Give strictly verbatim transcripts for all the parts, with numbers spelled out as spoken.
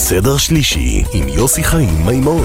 סדר שלישי עם יוסי חיים מימון.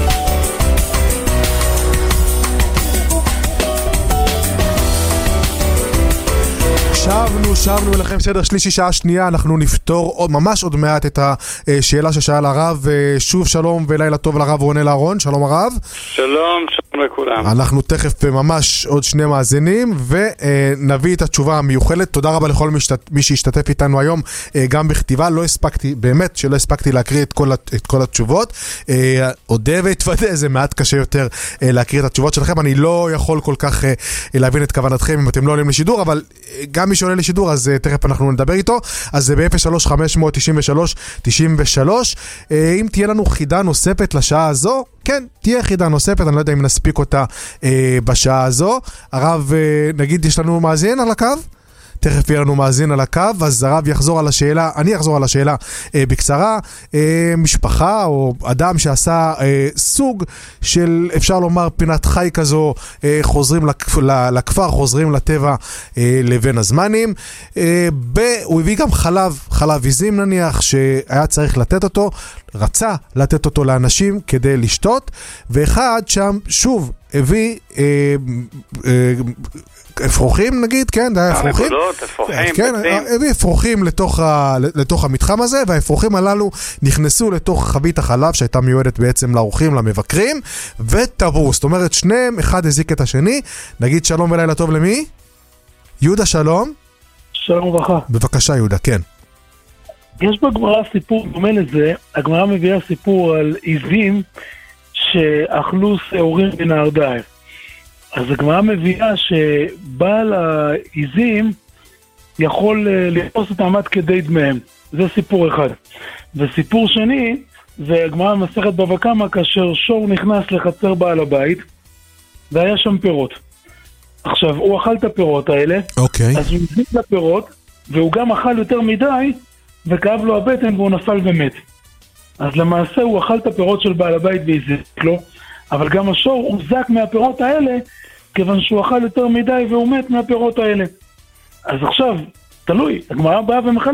שבנו, שבנו אליכם סדר שלישי שעה שנייה, אנחנו נפתור עוד, ממש עוד מעט את השאלה ששאל הרב. שוב שלום ולילה טוב לרב רונל אהרון, שלום הרב. שלום, שלום לכולם. אנחנו תכף ממש עוד שני מאזינים ונביא את התשובה המיוחלת. תודה רבה לכל מי שהשתתף איתנו היום, גם בכתיבה. לא הספקתי, באמת שלא הספקתי להקריא את כל, את כל התשובות. אודה והתוודה, זה מעט קשה יותר להקריא את התשובות שלכם. אני לא יכול כל כך להבין את כוונתכם אם אתם לא עולים לשידור, אבל גם מי שעולה לשידור, אז תכף אנחנו נדבר איתו. אז זה ב-אפס שלוש חמש תשע שלוש תשע שלוש. אם תהיה לנו חידה נוספת לשעה הזו, כן, תהיה חידה נוספת, אני לא יודע אם נספיק אותה אה, בשעה הזו. הרב, אה, נגיד יש לנו מאזין על הקו? תכף יהיה לנו מאזין על הקו, אז הרב יחזור על השאלה, אני אחזור על השאלה אה, בקצרה. אה, משפחה או אדם שעשה אה, סוג של, אפשר לומר, פינת חי כזו, אה, חוזרים לכ, לכפר, חוזרים לטבע אה, לבין הזמנים. אה, ב, הוא הביא גם חלב, חלב עיזים נניח, שהיה צריך לתת אותו, רצה לתת אותו לאנשים כדי לשתות, ואחד שם שוב הביא אה, אה, אפרוחים נגיד, כן, זה היה אפרוחים. כן, הביא אפרוחים לתוך, ה, לתוך המתחם הזה, והאפרוחים הללו נכנסו לתוך חבית החלב שהייתה מיועדת בעצם לאורחים, למבקרים, וטבעו. זאת אומרת, שניהם, אחד הזיק את השני. נגיד שלום ולילה טוב למי? יהודה, שלום. שלום וברכה. בבקשה יהודה, כן. יש בגמרא סיפור דומה לזה. הגמרא מביאה סיפור על עיזים שאכלו שעורים בנהרדעי. אז הגמרא מביאה שבעל העיזים יכול לתפוס אותם עד כדי דמיהם. זה סיפור אחד. וסיפור שני, זה הגמרא מסכת בבא קמא, כאשר שור נכנס לחצר בעל הבית, והיה שם פירות. עכשיו, הוא אכל את הפירות האלה, אוקיי. אז הוא הזיק לפירות, והוא גם אכל יותר מדי, וכאב לו הבטן והוא נפל ומת. אז למעשה הוא אכל את הפירות של בעל הבית והזיק לו, אבל גם השור הוזק מהפירות האלה, כיוון שהוא אכל יותר מדי והוא מת מהפירות האלה. אז עכשיו, תלוי, הגמרא באה ומחלקת